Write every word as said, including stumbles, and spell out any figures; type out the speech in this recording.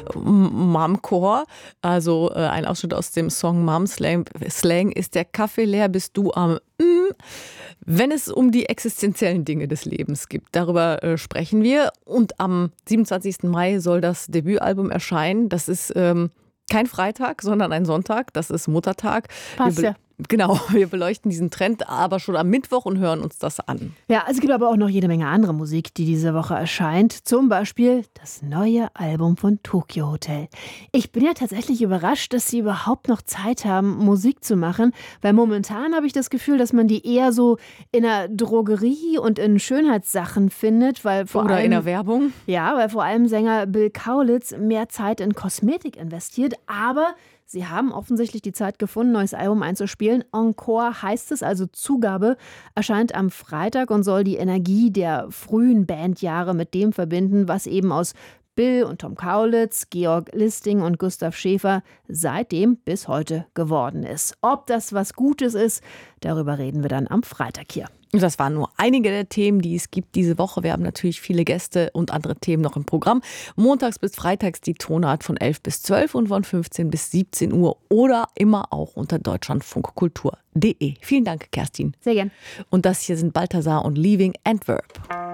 Momcore, also äh, ein Ausschnitt aus dem Song Mom Slang. Slang ist der Kaffee leer, bist du am mm. Wenn es um die existenziellen Dinge des Lebens geht, darüber äh, sprechen wir. Und am siebenundzwanzigsten Mai soll das Debütalbum erscheinen. Das ist ähm, kein Freitag, sondern ein Sonntag. Das ist Muttertag. Passt ja. Genau, wir beleuchten diesen Trend aber schon am Mittwoch und hören uns das an. Ja, es gibt aber auch noch jede Menge andere Musik, die diese Woche erscheint. Zum Beispiel das neue Album von Tokio Hotel. Ich bin ja tatsächlich überrascht, dass sie überhaupt noch Zeit haben, Musik zu machen, weil momentan habe ich das Gefühl, dass man die eher so in der Drogerie und in Schönheitssachen findet, weil vor Oder allem, in der Werbung. Ja, weil vor allem Sänger Bill Kaulitz mehr Zeit in Kosmetik investiert, aber sie haben offensichtlich die Zeit gefunden, neues Album einzuspielen. Encore heißt es, also Zugabe, erscheint am Freitag und soll die Energie der frühen Bandjahre mit dem verbinden, was eben aus Bill und Tom Kaulitz, Georg Listing und Gustav Schäfer seitdem bis heute geworden ist. Ob das was Gutes ist, darüber reden wir dann am Freitag hier. Das waren nur einige der Themen, die es gibt diese Woche. Wir haben natürlich viele Gäste und andere Themen noch im Programm. Montags bis freitags die Tonart von elf bis zwölf und von fünfzehn bis siebzehn Uhr oder immer auch unter deutschlandfunkkultur punkt de. Vielen Dank, Kerstin. Sehr gern. Und das hier sind Balthasar und Leaving Antwerp.